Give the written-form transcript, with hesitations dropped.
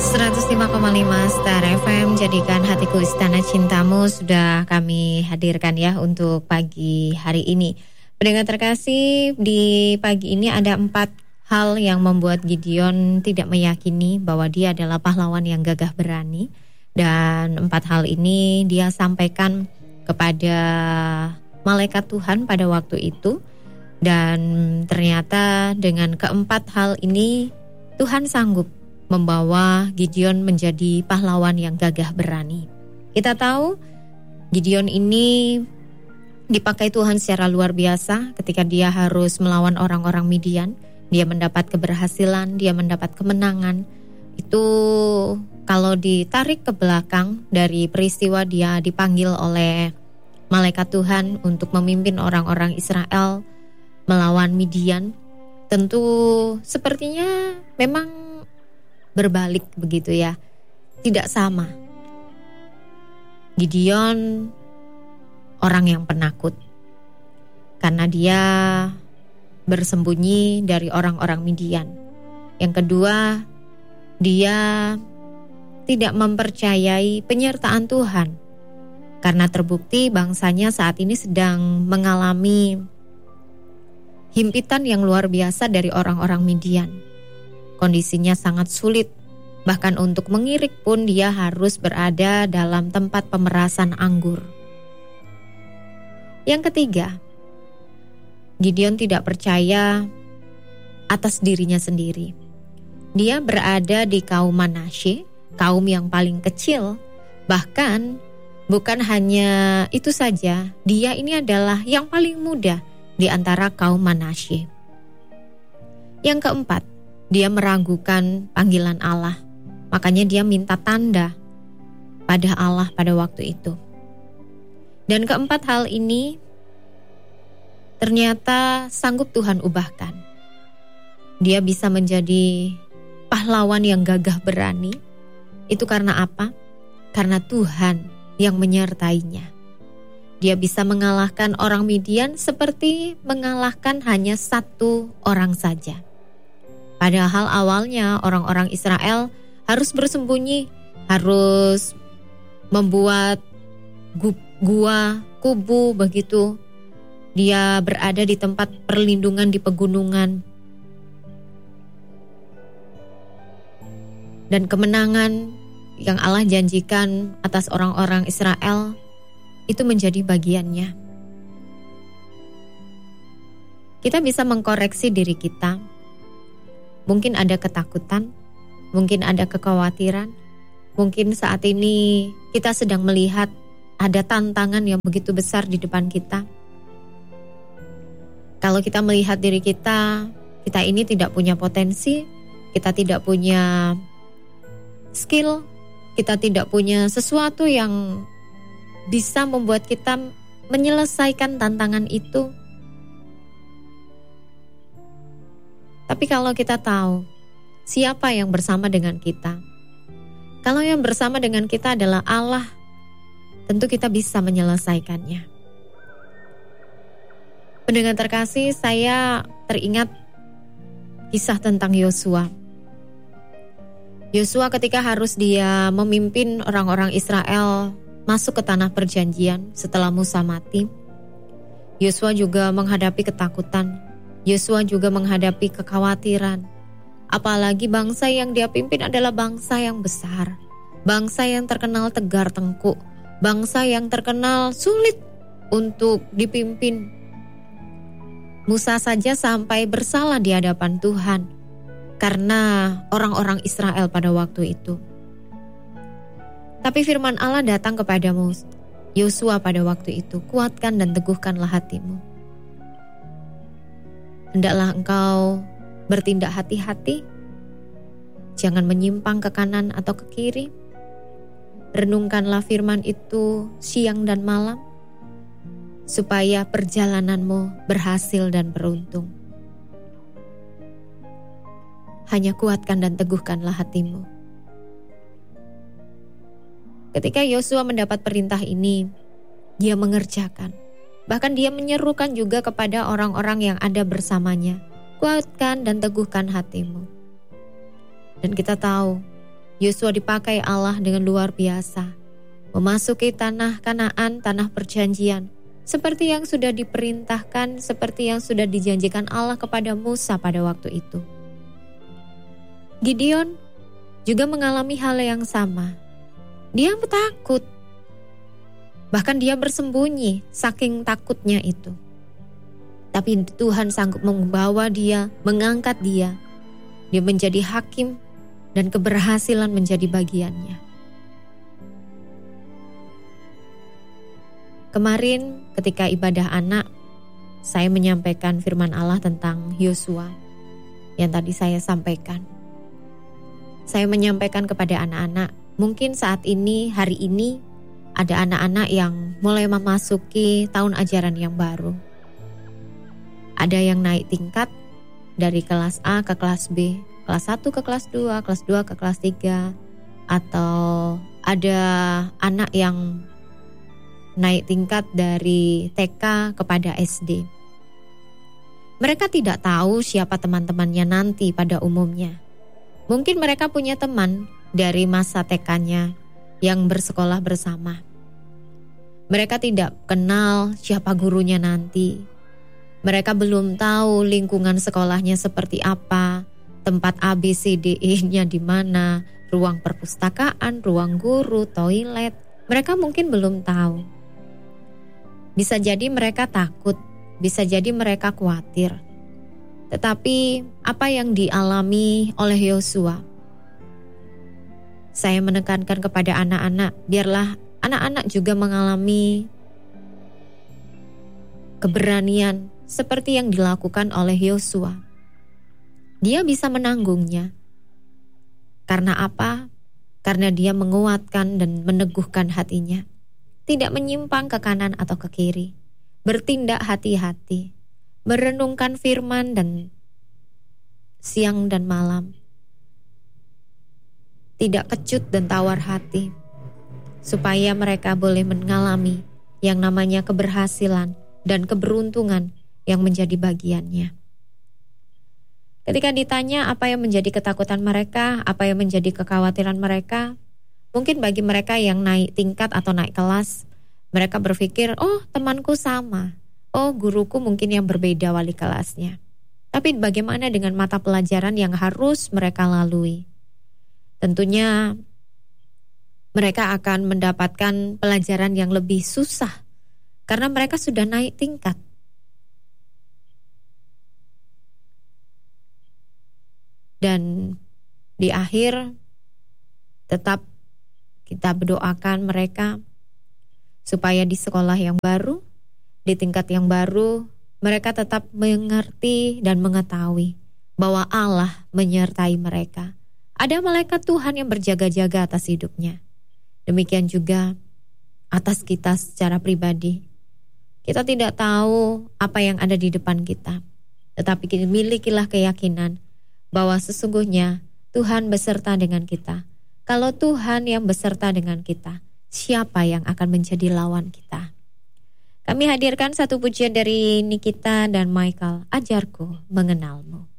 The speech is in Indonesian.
105,5 Star FM, jadikan hatiku istana cintamu, sudah kami hadirkan ya untuk pagi hari ini. Pendengar terkasih, di pagi ini ada 4 hal yang membuat Gideon tidak meyakini bahwa dia adalah pahlawan yang gagah berani. Dan 4 hal ini dia sampaikan kepada malaikat Tuhan pada waktu itu. Dan ternyata dengan keempat hal ini Tuhan sanggup membawa Gideon menjadi pahlawan yang gagah berani. Kita tahu Gideon ini dipakai Tuhan secara luar biasa ketika dia harus melawan orang-orang Midian. Dia mendapat keberhasilan, dia mendapat kemenangan. Itu kalau ditarik ke belakang dari peristiwa dia dipanggil oleh malaikat Tuhan untuk memimpin orang-orang Israel melawan Midian, tentu sepertinya memang berbalik begitu ya, tidak sama. Gideon orang yang penakut karena dia bersembunyi dari orang-orang Midian. Yang kedua, dia tidak mempercayai penyertaan Tuhan karena terbukti bangsanya saat ini sedang mengalami himpitan yang luar biasa dari orang-orang Midian. Kondisinya sangat sulit, bahkan untuk mengirik pun dia harus berada dalam tempat pemerasan anggur. Yang ketiga, Gideon tidak percaya atas dirinya sendiri. Dia berada di kaum Manasye, kaum yang paling kecil. Bahkan bukan hanya itu saja, dia ini adalah yang paling muda di antara kaum Manasye. Yang keempat, dia meragukan panggilan Allah. Makanya dia minta tanda pada Allah pada waktu itu. Dan keempat hal ini ternyata sanggup Tuhan ubahkan. Dia bisa menjadi pahlawan yang gagah berani. Itu karena apa? Karena Tuhan yang menyertainya. Dia bisa mengalahkan orang Midian seperti mengalahkan hanya 1 orang saja. Padahal awalnya orang-orang Israel harus bersembunyi, harus membuat gua, kubu begitu. Dia berada di tempat perlindungan di pegunungan. Dan kemenangan yang Allah janjikan atas orang-orang Israel itu menjadi bagiannya. Kita bisa mengkoreksi diri kita. Mungkin ada ketakutan, mungkin ada kekhawatiran, mungkin saat ini kita sedang melihat ada tantangan yang begitu besar di depan kita. Kalau kita melihat diri kita ini tidak punya potensi, kita tidak punya skill, kita tidak punya sesuatu yang bisa membuat kita menyelesaikan tantangan itu. Tapi kalau kita tahu siapa yang bersama dengan kita, kalau yang bersama dengan kita adalah Allah, tentu kita bisa menyelesaikannya. Pendengar terkasih, saya teringat kisah tentang Yosua. Yosua ketika harus dia memimpin orang-orang Israel masuk ke tanah perjanjian setelah Musa mati, Yosua juga menghadapi ketakutan. Yosua juga menghadapi kekhawatiran. Apalagi bangsa yang dia pimpin adalah bangsa yang besar. Bangsa yang terkenal tegar tengkuk. Bangsa yang terkenal sulit untuk dipimpin. Musa saja sampai bersalah di hadapan Tuhan karena orang-orang Israel pada waktu itu. Tapi firman Allah datang kepada Yosua pada waktu itu. Kuatkan dan teguhkanlah hatimu. Hendaklah engkau bertindak hati-hati, jangan menyimpang ke kanan atau ke kiri. Renungkanlah firman itu siang dan malam, supaya perjalananmu berhasil dan beruntung. Hanya kuatkan dan teguhkanlah hatimu. Ketika Yosua mendapat perintah ini, dia mengerjakan. Bahkan dia menyerukan juga kepada orang-orang yang ada bersamanya, kuatkan dan teguhkan hatimu. Dan kita tahu Yosua dipakai Allah dengan luar biasa, memasuki tanah Kanaan, tanah perjanjian, seperti yang sudah diperintahkan, seperti yang sudah dijanjikan Allah kepada Musa pada waktu itu. Gideon juga mengalami hal yang sama. Dia takut, bahkan dia bersembunyi saking takutnya itu. Tapi Tuhan sanggup membawa dia, mengangkat dia. Dia menjadi hakim dan keberhasilan menjadi bagiannya. Kemarin ketika ibadah anak, saya menyampaikan firman Allah tentang Yosua yang tadi saya sampaikan. Saya menyampaikan kepada anak-anak, mungkin saat ini, hari ini, ada anak-anak yang mulai memasuki tahun ajaran yang baru. Ada yang naik tingkat dari kelas A ke kelas B, kelas 1 ke kelas 2, kelas 2 ke kelas 3, atau ada anak yang naik tingkat dari TK kepada SD. Mereka tidak tahu siapa teman-temannya nanti pada umumnya. Mungkin mereka punya teman dari masa TK-nya yang bersekolah bersama. Mereka tidak kenal siapa gurunya nanti. Mereka belum tahu lingkungan sekolahnya seperti apa, tempat ABCDE-nya di mana, ruang perpustakaan, ruang guru, toilet. Mereka mungkin belum tahu. Bisa jadi mereka takut, bisa jadi mereka khawatir. Tetapi apa yang dialami oleh Yosua? Saya menekankan kepada anak-anak, biarlah anak-anak juga mengalami keberanian seperti yang dilakukan oleh Yosua. Dia bisa menanggungnya. Karena apa? Karena dia menguatkan dan meneguhkan hatinya. Tidak menyimpang ke kanan atau ke kiri. Bertindak hati-hati. Merenungkan firman dan siang dan malam. Tidak kecut dan tawar hati. Supaya mereka boleh mengalami yang namanya keberhasilan dan keberuntungan yang menjadi bagiannya. Ketika ditanya apa yang menjadi ketakutan mereka, apa yang menjadi kekhawatiran mereka, mungkin bagi mereka yang naik tingkat atau naik kelas, mereka berpikir, oh temanku sama, oh guruku mungkin yang berbeda wali kelasnya. Tapi bagaimana dengan mata pelajaran yang harus mereka lalui? Tentunya mereka akan mendapatkan pelajaran yang lebih susah, karena mereka sudah naik tingkat. Dan di akhir tetap kita berdoakan mereka supaya di sekolah yang baru, di tingkat yang baru, mereka tetap mengerti dan mengetahui bahwa Allah menyertai mereka. Ada malaikat Tuhan yang berjaga-jaga atas hidupnya. Demikian juga atas kita secara pribadi. Kita tidak tahu apa yang ada di depan kita, tetapi milikilah keyakinan bahwa sesungguhnya Tuhan beserta dengan kita. Kalau Tuhan yang beserta dengan kita, siapa yang akan menjadi lawan kita? Kami hadirkan satu pujian dari Nikita dan Michael, Ajarku Mengenalmu.